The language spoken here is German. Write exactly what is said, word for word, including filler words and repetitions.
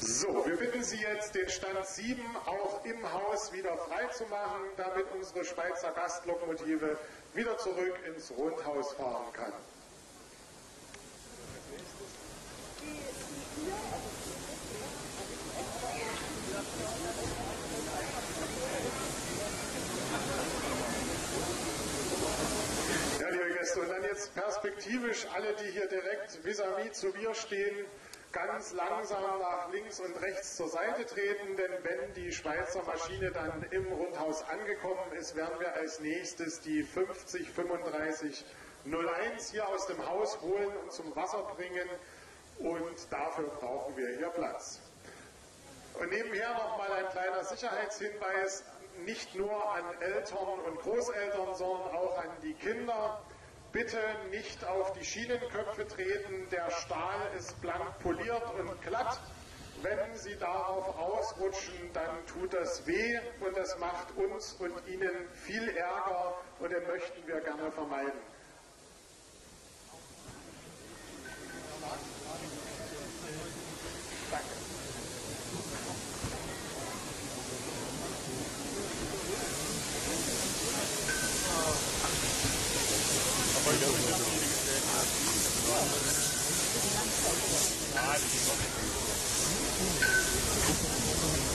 So, wir bitten Sie jetzt, den Stand sieben auch im Haus wieder frei zu machen, damit unsere Schweizer Gastlokomotive wieder zurück ins Rundhaus fahren kann. Ja, liebe Gäste, und dann jetzt perspektivisch alle, die hier direkt vis-à-vis zu mir stehen, ganz langsam nach links und rechts zur Seite treten, denn wenn die Schweizer Maschine dann im Rundhaus angekommen ist, werden wir als nächstes die fünfzig fünfunddreißig null eins hier aus dem Haus holen und zum Wasser bringen, und dafür brauchen wir hier Platz. Und nebenher nochmal ein kleiner Sicherheitshinweis, nicht nur an Eltern und Großeltern, sondern auch an die Kinder. Bitte nicht auf die Schienenköpfe treten, der Stahl ist blank poliert und glatt. Wenn Sie darauf ausrutschen, dann tut das weh und das macht uns und Ihnen viel Ärger, und den möchten wir gerne vermeiden. Danke. Ah, das ist